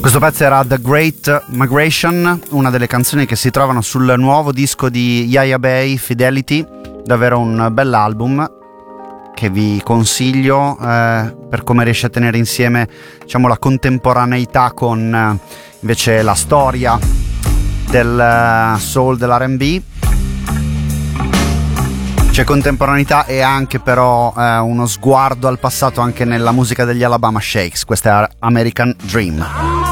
Questo pezzo era The Great Migration, una delle canzoni che si trovano sul nuovo disco di Yaya Bey, Fidelity, davvero un bell'album che vi consiglio per come riesce a tenere insieme, diciamo, la contemporaneità con invece la storia del soul, dell'R&B. C'è contemporaneità e anche però uno sguardo al passato anche nella musica degli Alabama Shakes. Questa è American Dream.